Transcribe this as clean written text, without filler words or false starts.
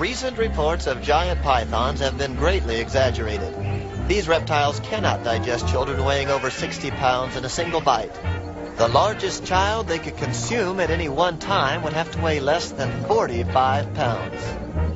Recent reports of giant pythons have been greatly exaggerated. These reptiles cannot digest children weighing over 60 pounds in a single bite. The largest child they could consume at any one time would have to weigh less than 45 pounds.